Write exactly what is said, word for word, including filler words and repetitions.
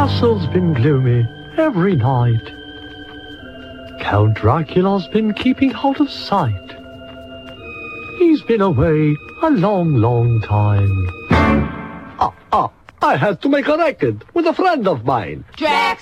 castle's been gloomy every night. Count Dracula's been keeping out of sight. He's been away a long, long time. Ah, ah, I had to make a record with a friend of mine. Drax